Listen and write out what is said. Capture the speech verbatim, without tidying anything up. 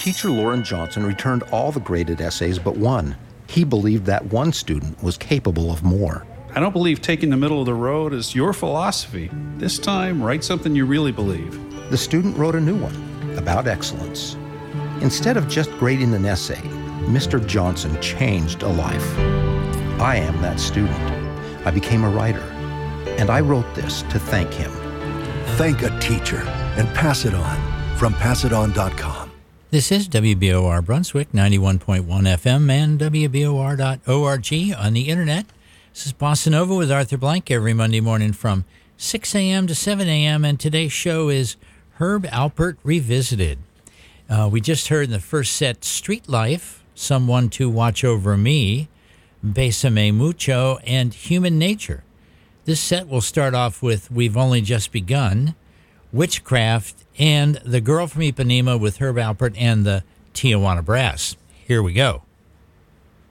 Teacher Lauren Johnson returned all the graded essays but one. He believed that one student was capable of more. I don't believe taking the middle of the road is your philosophy. This time, write something you really believe. The student wrote a new one about excellence. Instead of just grading an essay, Mister Johnson changed a life. I am that student. I became a writer, and I wrote this to thank him. Thank a teacher and pass it on from pass it on dot com. This is W B O R Brunswick, ninety-one point one F M and W B O R dot org on the internet. This is Bossa Nova with Arthur Blank every Monday morning from six a.m. to seven a.m. And today's show is Herb Alpert Revisited. Uh, we just heard in the first set Street Life, Someone to Watch Over Me, Bésame Mucho, and Human Nature. This set will start off with We've Only Just Begun, Witchcraft, and The Girl from Ipanema with Herb Alpert and the Tijuana Brass. Here we go.